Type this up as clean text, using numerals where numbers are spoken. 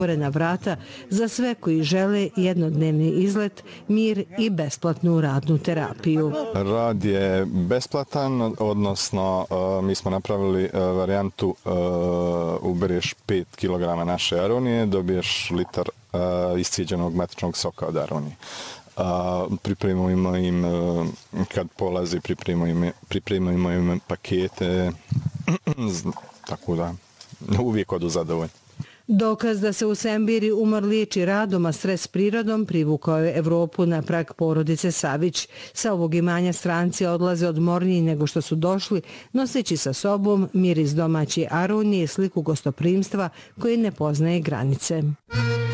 otvorena vrata za sve koji žele jednodnevni izlet, mir i besplatnu radnu terapiju. Rad je besplatan, odnosno mi smo napravili varijantu ubereš 5 kg naše aronije, dobiješ litar iscijeđenog matičnog soka od aronije. Pripremimo im, kad polazi, pripremimo im pakete, tako da uvijek odu zadovoljni. Dokaz da se u Sembiri umor liječi radom, a stres prirodom privukao je Evropu na prag porodice Savić. Sa ovog imanja stranci odlaze odmorniji nego što su došli, noseći sa sobom miris domaće aronije i sliku gostoprimstva koji ne poznaje granice.